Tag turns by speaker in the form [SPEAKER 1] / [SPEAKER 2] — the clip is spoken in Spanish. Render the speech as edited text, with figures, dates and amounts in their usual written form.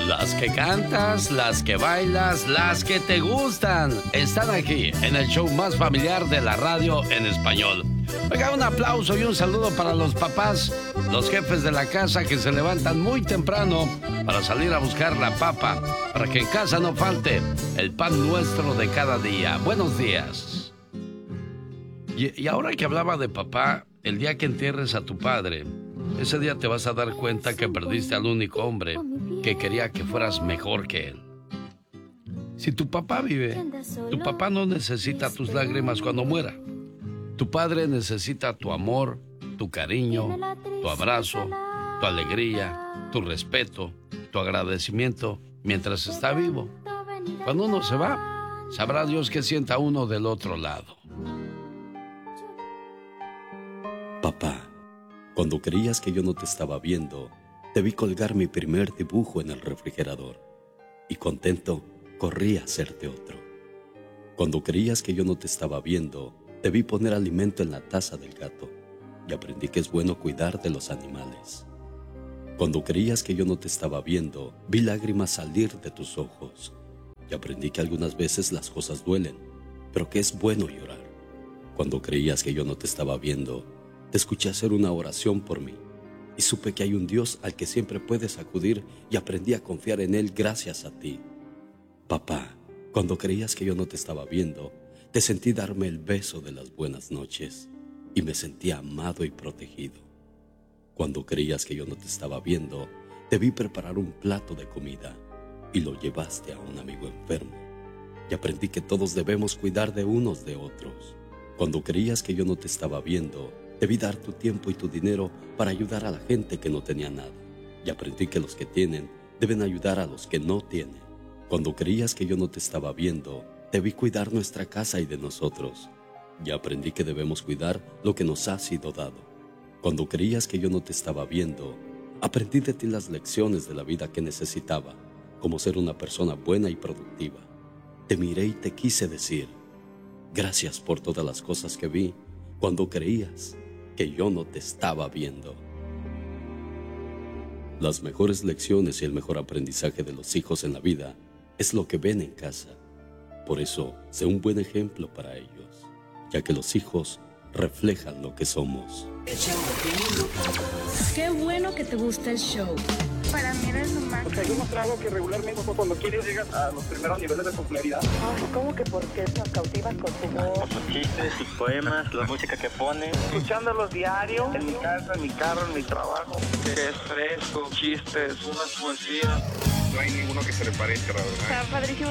[SPEAKER 1] Las que cantas, las que bailas, las que te gustan, están aquí en el show más familiar de la radio en español. Oiga, un aplauso y un saludo para los papás, los jefes de la casa que se levantan muy temprano para salir a buscar la papa, para que en casa no falte el pan nuestro de cada día. Buenos días. Y ahora que hablaba de papá, el día que entierres a tu padre, ese día te vas a dar cuenta que perdiste al único hombre que quería que fueras mejor que él. Si tu papá vive, tu papá no necesita tus lágrimas cuando muera. Tu padre necesita tu amor, tu cariño, tu abrazo, tu alegría, tu respeto, tu agradecimiento mientras está vivo. Cuando uno se va, sabrá Dios qué sienta uno del otro lado.
[SPEAKER 2] Papá, cuando creías que yo no te estaba viendo, te vi colgar mi primer dibujo en el refrigerador y contento corrí a hacerte otro. Cuando creías que yo no te estaba viendo, te vi poner alimento en la taza del gato y aprendí que es bueno cuidar de los animales. Cuando creías que yo no te estaba viendo, vi lágrimas salir de tus ojos y aprendí que algunas veces las cosas duelen, pero que es bueno llorar. Cuando creías que yo no te estaba viendo, te escuché hacer una oración por mí y supe que hay un Dios al que siempre puedes acudir y aprendí a confiar en Él gracias a ti. Papá, cuando creías que yo no te estaba viendo, te sentí darme el beso de las buenas noches y me sentí amado y protegido. Cuando creías que yo no te estaba viendo, te vi preparar un plato de comida y lo llevaste a un amigo enfermo y aprendí que todos debemos cuidar de unos de otros. Cuando creías que yo no te estaba viendo, te vi dar tu tiempo y tu dinero para ayudar a la gente que no tenía nada y aprendí que los que tienen deben ayudar a los que no tienen. Cuando creías que yo no te estaba viendo, te vi cuidar nuestra casa y de nosotros y aprendí que debemos cuidar lo que nos ha sido dado. Cuando creías que yo no te estaba viendo, aprendí de ti las lecciones de la vida que necesitaba, como ser una persona buena y productiva. Te miré y te quise decir, gracias por todas las cosas que vi cuando creías que yo no te estaba viendo. Las mejores lecciones y el mejor aprendizaje de los hijos en la vida es lo que ven en casa. Por eso, sé un buen ejemplo para ellos, ya que los hijos reflejan lo que somos.
[SPEAKER 3] Qué bueno que te gusta el show.
[SPEAKER 4] Para mí eres lo más.
[SPEAKER 5] Porque yo mostraba que regularmente cuando quieres llegas a los primeros niveles de popularidad.
[SPEAKER 4] Ay, ¿cómo que por qué nos cautivas con tu voz?
[SPEAKER 6] Con sus chistes, sus poemas, la música que pone.
[SPEAKER 5] Escuchándolos diario, en mi casa, en mi carro, en mi trabajo. Es fresco, chistes, unas poesías.
[SPEAKER 7] No hay ninguno que se le parezca, la verdad.
[SPEAKER 4] Está padrísimo